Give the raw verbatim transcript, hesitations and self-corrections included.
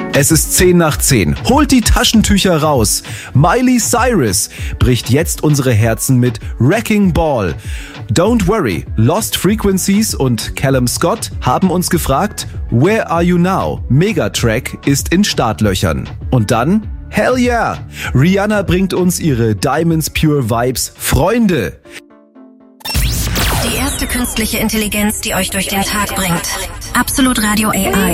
Es ist zehn nach zehn. Holt die Taschentücher raus. Miley Cyrus bricht jetzt unsere Herzen mit Wrecking Ball. Don't Worry, Lost Frequencies und Callum Scott haben uns gefragt, Where Are You Now? Megatrack ist in Startlöchern. Und dann, Hell yeah! Rihanna bringt uns ihre Diamonds Pure Vibes Freunde. Die erste künstliche Intelligenz, die euch durch den Tag bringt. Absolut Radio A I.